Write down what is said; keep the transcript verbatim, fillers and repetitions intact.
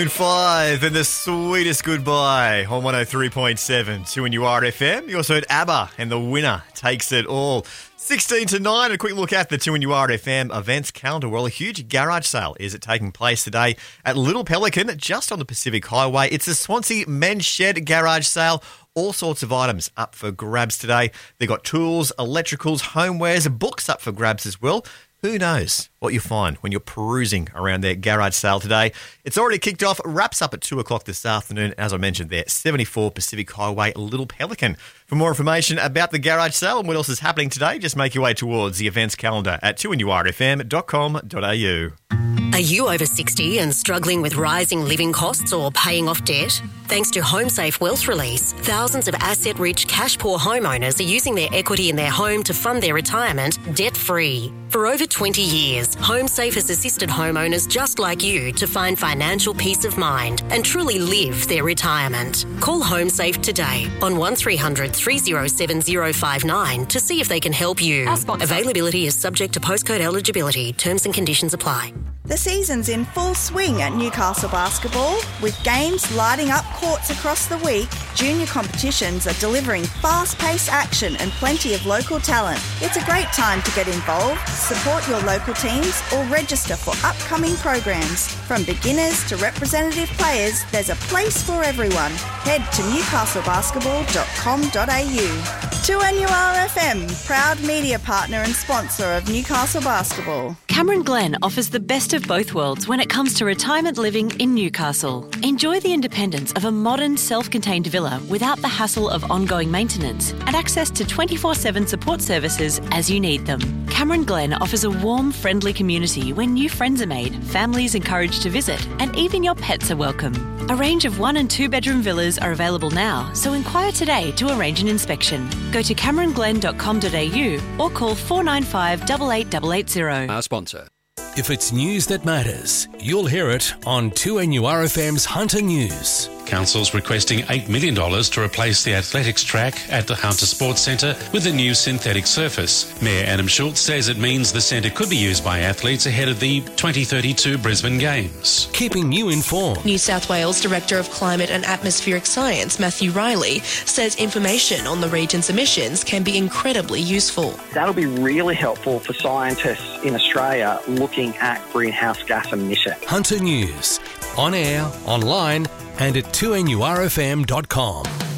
Five and the sweetest goodbye on one oh three point seven to N U R F M. You also heard ABBA and the winner takes it all. sixteen to nine, a quick look at the two N U R F M events calendar. Well, a huge garage sale is taking place today at Little Pelican, just on the Pacific Highway. It's the Swansea Men's Shed Garage Sale. All sorts of items up for grabs today. They've got tools, electricals, homewares, books up for grabs as well. Who knows what you'll find when you're perusing around their garage sale today. It's already kicked off, wraps up at two o'clock this afternoon. As I mentioned there, seventy-four Pacific Highway, Little Pelican. For more information about the garage sale and what else is happening today, just make your way towards the events calendar at two N U R F M dot com dot a u. Are you over sixty and struggling with rising living costs or paying off debt? Thanks to HomeSafe Wealth Release, thousands of asset-rich, cash-poor homeowners are using their equity in their home to fund their retirement debt-free. For over twenty years, HomeSafe has assisted homeowners just like you to find financial peace of mind and truly live their retirement. Call HomeSafe today on one three hundred three oh seven oh five nine to see if they can help you. Availability is subject to postcode eligibility. Terms and conditions apply. The season's in full swing at Newcastle Basketball. With games lighting up courts across the week, junior competitions are delivering fast-paced action and plenty of local talent. It's a great time to get involved, support your local teams or register for upcoming programs. From beginners to representative players, there's a place for everyone. Head to newcastle basketball dot com dot a u. two N U R F M, proud media partner and sponsor of Newcastle Basketball. Cameron Glen offers the best of both worlds when it comes to retirement living in Newcastle. Enjoy the independence of a modern, self-contained villa without the hassle of ongoing maintenance and access to twenty-four seven support services as you need them. Cameron Glen offers a warm, friendly community where new friends are made, families encouraged to visit, and even your pets are welcome. A range of one and two bedroom villas are available now, so inquire today to arrange an inspection. Go to cameron glen dot com dot a u or call four nine five, eight eight eight eight zero. Our sponsor. If it's news that matters, you'll hear it on two N U R F M's Hunter News. Council's requesting eight million dollars to replace the athletics track at the Hunter Sports Centre with a new synthetic surface. Mayor Adam Schultz says it means the centre could be used by athletes ahead of the twenty thirty-two Brisbane Games. Keeping you informed. New South Wales Director of Climate and Atmospheric Science, Matthew Riley, says information on the region's emissions can be incredibly useful. That'll be really helpful for scientists in Australia looking at greenhouse gas emissions. Hunter News, on air, online, and at two N U R F M dot com.